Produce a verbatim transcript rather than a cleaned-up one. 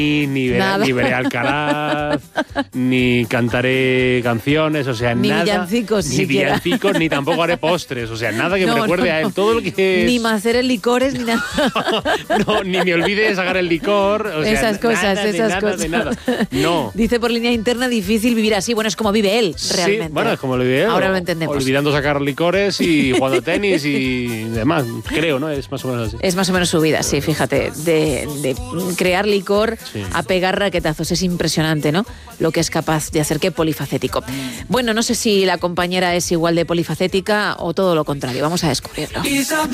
Ni, ni, veré, ni veré Alcaraz, ni cantaré canciones, o sea, ni nada. Villancicos, ni siquiera. villancicos, ni tampoco haré postres, o sea, nada que No, me recuerde no, a él. no. Todo lo que es... Ni maceres licores, ni nada. No, ni me olvide de sacar el licor, o sea, esas cosas, nada, esas de nada, cosas. de nada. No. Dice por línea interna, difícil vivir así. Bueno, es como vive él, realmente. Sí, bueno, es como lo vive él. Ahora lo entendemos. Olvidando sacar licores y jugando a tenis y demás, creo, ¿no? Es más o menos así. Es más o menos su vida, sí, fíjate. De, de crear licor Sí. a pegar raquetazos. Es impresionante, ¿no? Lo que es capaz de hacer. Qué polifacético. Bueno, no sé si la compañera es igual de polifacética o todo lo contrario. Vamos a descubrirlo.